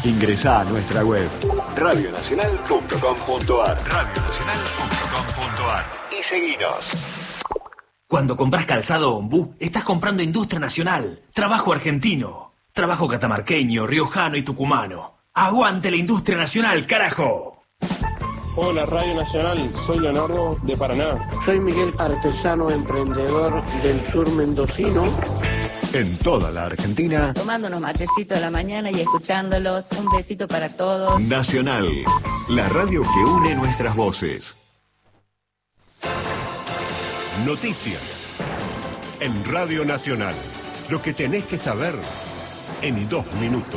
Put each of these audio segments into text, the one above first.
Ingresá a nuestra web radionacional.com.ar y seguinos. Cuando compras calzado Ombú, estás comprando industria nacional, trabajo argentino, trabajo catamarqueño, riojano y tucumano. ¡Aguante la industria nacional, carajo! Hola, Radio Nacional, soy Leonardo de Paraná. Soy Miguel, artesano emprendedor del sur mendocino. En toda la Argentina, tomando unos matecitos a la mañana y escuchándolos. Un besito para todos. Nacional, la radio que une nuestras voces. Noticias en Radio Nacional. Lo que tenés que saber en 2 minutos.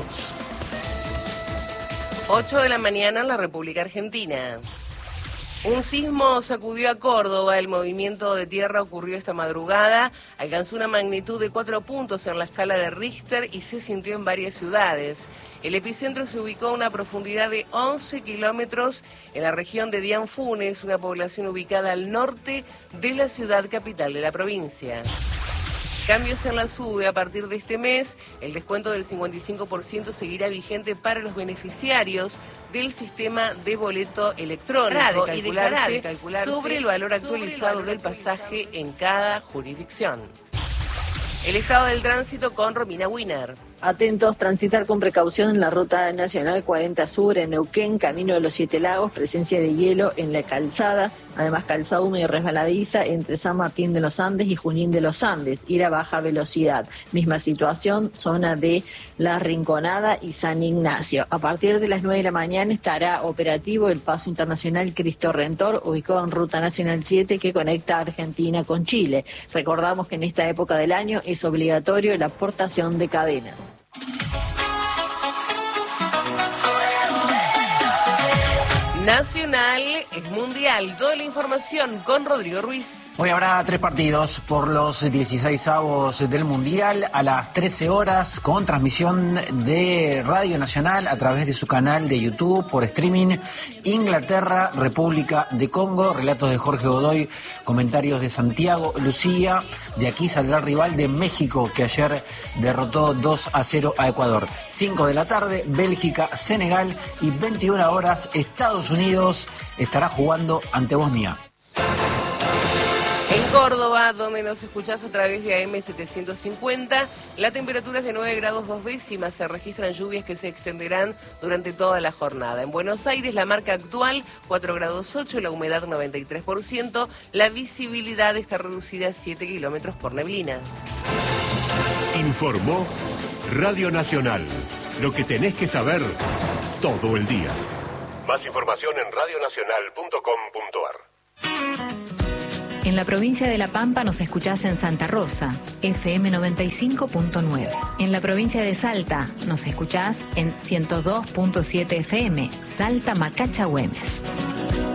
8 de la mañana en la República Argentina. Un sismo sacudió a Córdoba. El movimiento de tierra ocurrió esta madrugada. Alcanzó una magnitud de 4 puntos en la escala de Richter y se sintió en varias ciudades. El epicentro se ubicó a una profundidad de 11 kilómetros en la región de Dianfunes, una población ubicada al norte de la ciudad capital de la provincia. Cambios en la SUBE. A partir de este mes, el descuento del 55% seguirá vigente para los beneficiarios del sistema de boleto electrónico y calcularse sobre el valor actualizado del pasaje en cada jurisdicción. El estado del tránsito con Romina Wiener. Atentos, transitar con precaución en la ruta nacional 40 Sur en Neuquén, camino de los 7 Lagos, presencia de hielo en la calzada, además calzada húmeda y resbaladiza entre San Martín de los Andes y Junín de los Andes, ir a baja velocidad. Misma situación, zona de La Rinconada y San Ignacio. A partir de las 9 de la mañana estará operativo el paso internacional Cristo Redentor, ubicado en ruta nacional 7 que conecta a Argentina con Chile. Recordamos que en esta época del año es obligatorio la portación de cadenas. Nacional es mundial. Toda la información con Rodrigo Ruiz. Hoy habrá 3 partidos por los 16avos del Mundial a las 13 horas con transmisión de Radio Nacional a través de su canal de YouTube por streaming. Inglaterra, República de Congo, relatos de Jorge Godoy, comentarios de Santiago Lucía. De aquí saldrá el rival de México que ayer derrotó 2-0 a Ecuador. 5 de la tarde, Bélgica, Senegal y 21 horas, Estados Unidos estará jugando ante Bosnia. En Córdoba, donde nos escuchás a través de AM 750, la temperatura es de 9 grados 2 décimas. Se registran lluvias que se extenderán durante toda la jornada. En Buenos Aires, la marca actual, 4 grados 8, la humedad 93%, la visibilidad está reducida a 7 kilómetros por neblina. Informó Radio Nacional. Lo que tenés que saber todo el día. Más información en radionacional.com.ar. En la provincia de La Pampa nos escuchás en Santa Rosa, FM 95.9. En la provincia de Salta nos escuchás en 102.7 FM, Salta Macacha Güemes.